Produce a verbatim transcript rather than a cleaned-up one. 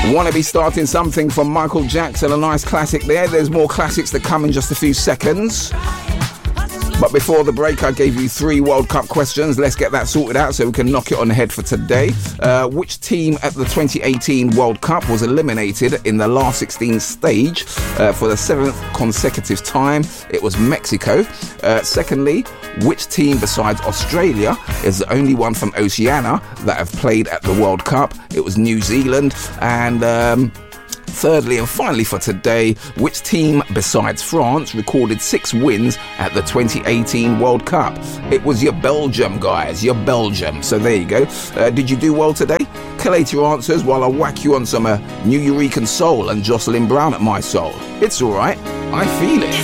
Want to be starting something from Michael Jackson, a nice classic there. There's more classics that come in just a few seconds. But before the break, I gave you three World Cup questions. Let's get that sorted out so we can knock it on the head for today. Uh, which team at the twenty eighteen World Cup was eliminated in the last sixteen stage uh, for the seventh consecutive time? It was Mexico. Uh, secondly, which team besides Australia is the only one from Oceania that have played at the World Cup? It was New Zealand. And Um, thirdly and finally for today, which team besides France recorded six wins at the twenty eighteen World Cup? It was your Belgium, guys, your Belgium. So there you go. Uh, did you do well today? Collate your answers while I whack you on some uh, New Eurekan Soul and Jocelyn Brown at My Soul. It's all right. I feel it.